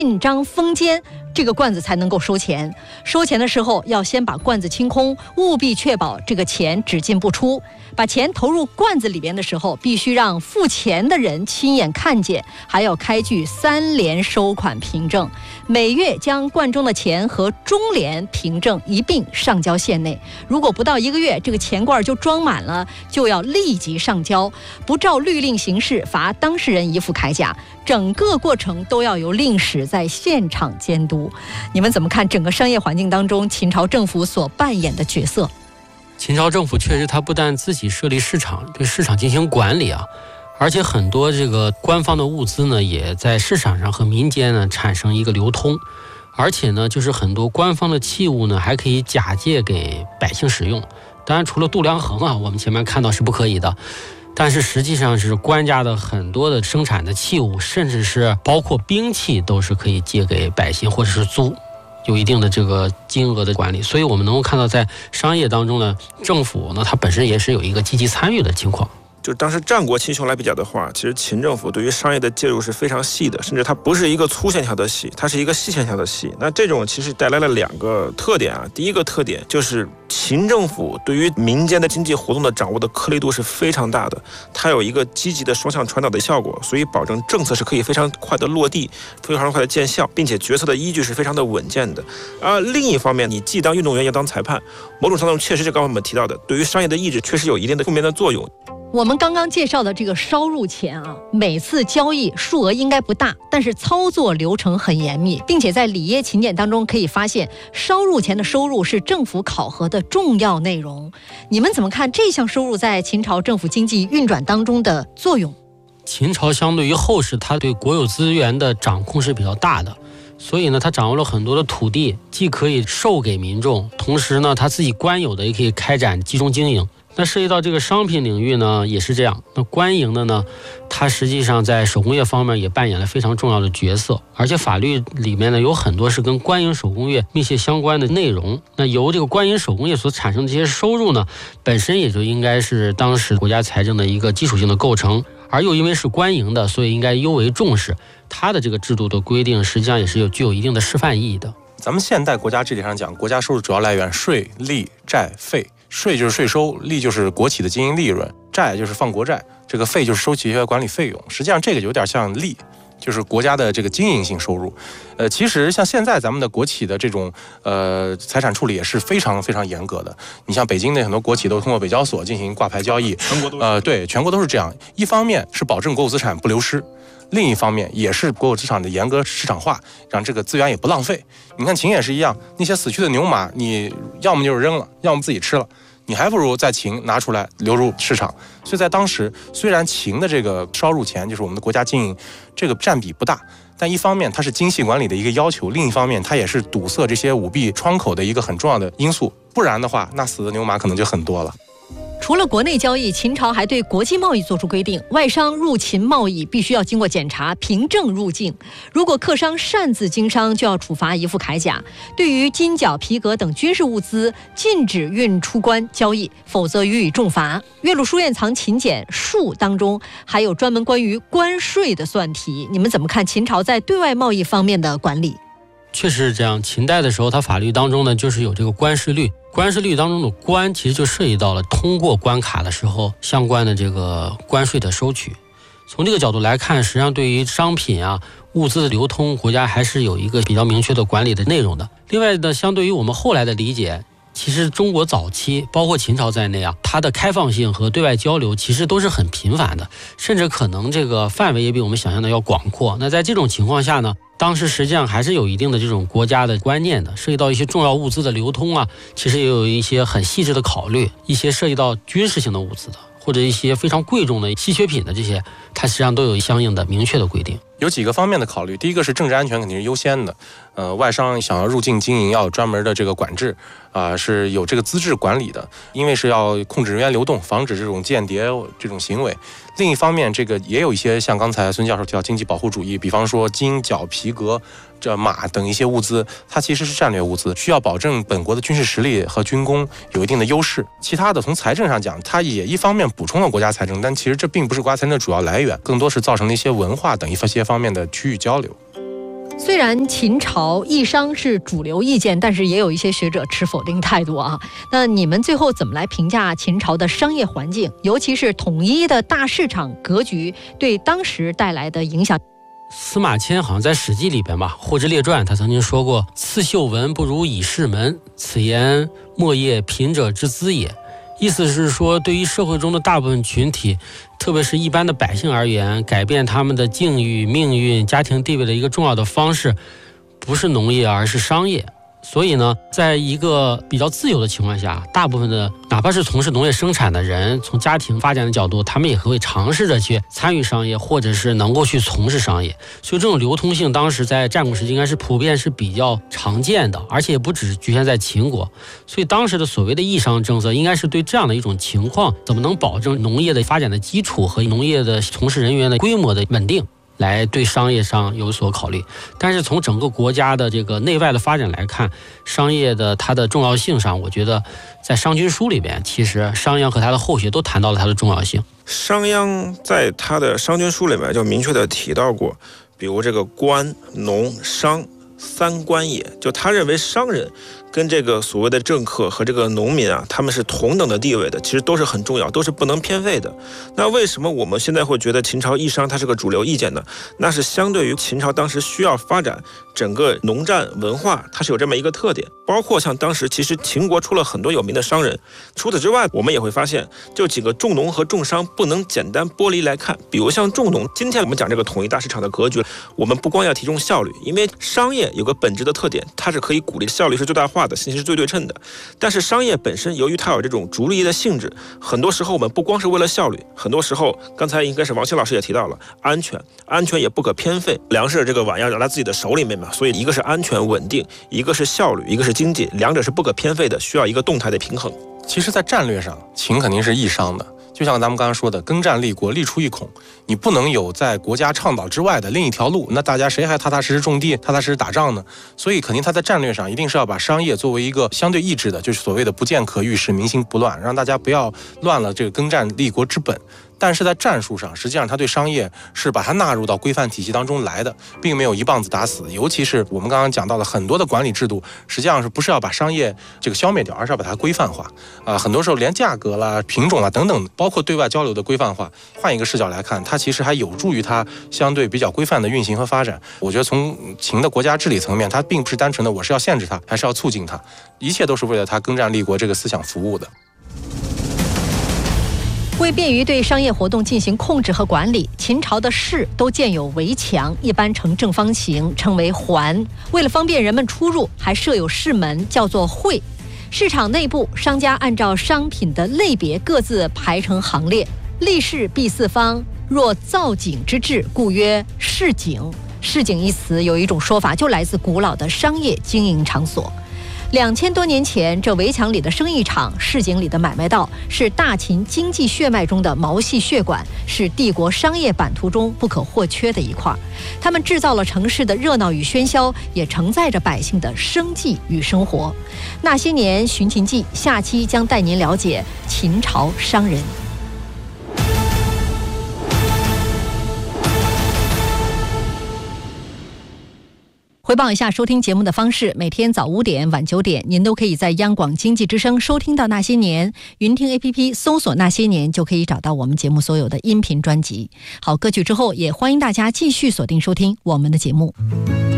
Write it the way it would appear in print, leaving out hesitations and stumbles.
印章封缄，这个罐子才能够收钱。收钱的时候要先把罐子清空，务必确保这个钱只进不出。把钱投入罐子里边的时候，必须让付钱的人亲眼看见，还要开具3联收款凭证，每月将罐中的钱和中联凭证一并上交县内。如果不到1个月，这个钱罐就装满了，就要立即上交，不照律令行事，罚当事人1副铠甲。整个过程都要由令史在现场监督。你们怎么看整个商业环境当中秦朝政府所扮演的角色？ 秦朝政府确实，它不但自己设立市场，对市场进行管理啊，而且很多这个官方的物资呢，也在市场上和民间呢产生一个流通，而且呢，就是很多官方的器物呢，还可以假借给百姓使用。当然，除了度量衡啊，我们前面看到是不可以的。但是实际上是官家的很多的生产的器物，甚至是包括兵器，都是可以借给百姓或者是租，有一定的这个金额的管理。所以我们能够看到，在商业当中呢，政府呢它本身也是有一个积极参与的情况。 就当时战国秦雄来比较的话，其实秦政府对于商业的介入是非常细的，甚至它不是一个粗线条的细，它是一个细线条的细。那这种其实带来了2个特点啊。第一个特点就是秦政府对于民间的经济活动的掌握的颗粒度是非常大的，它有一个积极的双向传导的效果，所以保证政策是可以非常快的落地，非常快的见效，并且决策的依据是非常的稳健的。另一方面，你既当运动员也当裁判，某种程度上确实是刚才我们提到的，对于商业的抑制确实有一定的负面的作用。 我们刚刚介绍的这个烧入钱啊，每次交易数额应该不大，但是操作流程很严密，并且在礼耶秦简当中可以发现，烧入钱的收入是政府考核的重要内容。你们怎么看这项收入在秦朝政府经济运转当中的作用？ 秦朝相对于后世，它对国有资源的掌控是比较大的，所以呢，它掌握了很多的土地，既可以授给民众，同时呢，它自己官有的也可以开展集中经营。那涉及到这个商品领域呢，也是这样。那官营的呢，它实际上在手工业方面也扮演了非常重要的角色，而且法律里面呢有很多是跟官营手工业密切相关的内容。那由这个官营手工业所产生的这些收入呢，本身也就应该是当时国家财政的一个基础性的构成，而又因为是官营的，所以应该尤为重视。它的这个制度的规定，实际上也是具有一定的示范意义的。 咱们现代国家治理上讲，国家收入主要来源税、利、债、费。税就是税收，利就是国企的经营利润，债就是放国债，这个费就是收取一些管理费用。实际上这个有点像利，就是国家的这个经营性收入。其实像现在咱们的国企的这种财产处理也是非常非常严格的。你像北京的很多国企都通过北交所进行挂牌交易， 全国都对，全国都是这样。一方面是保证国有资产不流失，另一方面也是国有资产的严格市场化，让这个资源也不浪费。你看秦也是一样，那些死去的牛马，你要么就是扔了，要么自己吃了，你还不如在秦拿出来流入市场。所以在当时，虽然秦的这个烧入钱，就是我们的国家经营，这个占比不大，但一方面它是精细管理的一个要求，另一方面它也是堵塞这些舞弊窗口的一个很重要的因素。不然的话，那死的牛马可能就很多了。 除了国内交易，秦朝还对国际贸易作出规定，外商入秦贸易必须要经过检查，凭证入境。如果客商擅自经商，就要处罚1副铠甲。对于金角、皮革等军事物资，禁止运出关交易，否则予以重罚。岳麓书院藏秦简述当中还有专门关于关税的算题。你们怎么看秦朝在对外贸易方面的管理？ 确实是这样，秦代的时候，它法律当中呢，就是有这个关税率。关税率当中的关，其实就涉及到了通过关卡的时候相关的这个关税的收取。从这个角度来看，实际上对于商品啊、物资的流通，国家还是有一个比较明确的管理的内容的。另外呢，相对于我们后来的理解，其实中国早期，包括秦朝在内啊，它的开放性和对外交流其实都是很频繁的，甚至可能这个范围也比我们想象的要广阔。那在这种情况下呢，当时实际上还是有一定的这种国家的观念的，涉及到一些重要物资的流通啊，其实也有一些很细致的考虑，一些涉及到军事性的物资的，或者一些非常贵重的稀缺品的这些，它实际上都有相应的明确的规定。 有几个方面的考虑，第一个是政治安全肯定是优先的，外商想要入境经营要有专门的这个管制是有这个资质管理的，因为是要控制人员流动，防止这种间谍这种行为。另一方面，这个也有一些像刚才孙教授提到经济保护主义，比方说金角、皮革、马等一些物资，它其实是战略物资，需要保证本国的军事实力和军工有一定的优势。其他的从财政上讲，它也一方面补充了国家财政，但其实这并不是国家财政的主要来源，更多是造成了一些文化等一些方面的区域交流。 虽然秦朝抑商是主流意见，但是也有一些学者持否定态度啊。那你们最后怎么来评价秦朝的商业环境，尤其是统一的大市场格局对当时带来的影响？ 司马迁好像在《史记》里边吧，《货殖列传》他曾经说过：“刺绣文不如以市门，此言莫业贫者之资也。”意思是说，对于社会中的大部分群体，特别是一般的百姓而言，改变他们的境遇、命运、家庭地位的一个重要的方式，不是农业，而是商业。所以呢，在一个比较自由的情况下，大部分的哪怕是从事农业生产的人，从家庭发展的角度，他们也会尝试着去参与商业，或者是能够去从事商业。所以这种流通性当时在战国时期应该是普遍是比较常见的，而且也不只局限在秦国。所以当时的所谓的抑商政策，应该是对这样的一种情况，怎么能保证农业的发展的基础和农业的从事人员的规模的稳定，来对商业上有所考虑。但是从整个国家的这个内外的发展来看，商业的它的重要性上，我觉得在商君书里边，其实商鞅和他的后学都谈到了它的重要性。 商鞅在他的商君书里面就明确的提到过，比如这个官、农、商三官也，就他认为商人跟这个所谓的政客和这个农民啊，他们是同等的地位的，其实都是很重要，都是不能偏废的。那为什么我们现在会觉得秦朝抑商它是个主流意见呢？那是相对于秦朝当时需要发展整个农战文化，它是有这么一个特点。包括像当时其实秦国出了很多有名的商人，除此之外，我们也会发现，就几个重农和重商不能简单剥离来看。比如像重农，今天我们讲这个统一大市场的格局，我们不光要提重效率，因为商业有个本质的特点，它是可以鼓励效率是最大化的，信息是最对称的。但是商业本身由于它有这种逐利的性质，很多时候我们不光是为了效率，很多时候刚才应该是王鑫老师也提到了安全也不可偏废，粮食这个碗要拿自己的手里面嘛，所以一个是安全稳定，一个是效率，一个是经济，两者是不可偏废的，需要一个动态的平衡。 其实在战略上，秦肯定是抑商的，就像咱们刚刚说的，耕战立国，立出一孔，你不能有在国家倡导之外的另一条路，那大家谁还踏踏实实种地、踏踏实实打仗呢？所以肯定他在战略上一定是要把商业作为一个相对抑制的，就是所谓的不见可欲，使民心不乱，让大家不要乱了这个耕战立国之本。但是在战术上，实际上他对商业是把它纳入到规范体系当中来的，并没有一棒子打死。尤其是我们刚刚讲到的很多的管理制度，实际上是不是要把商业这个消灭掉，而是要把它规范化很多时候连价格啦、品种啦等等，包括对外交流的规范化，换一个视角来看，它其实还有助于它相对比较规范的运行和发展。我觉得从秦的国家治理层面，它并不是单纯的我是要限制它，还是要促进它，一切都是为了它耕战立国这个思想服务的。 为便于对商业活动进行控制和管理，秦朝的市都建有围墙，一般呈正方形，称为环。为了方便人们出入，还设有市门，叫做会。市场内部，商家按照商品的类别各自排成行列，立市必四方，若造井之制，故曰市井。市井一词有一种说法，就来自古老的商业经营场所。2000多年前，这围墙里的生意场，市井里的买卖道，是大秦经济血脉中的毛细血管，是帝国商业版图中不可或缺的一块。他们制造了城市的热闹与喧嚣，也承载着百姓的生计与生活。那些年寻秦记下期将带您了解秦朝商人。回报一下收听节目的方式，每天早5点、晚9点，您都可以在央广经济之声收听到那些年。云听 APP 搜索那些年，就可以找到我们节目所有的音频专辑。好，歌曲之后，也欢迎大家继续锁定收听我们的节目。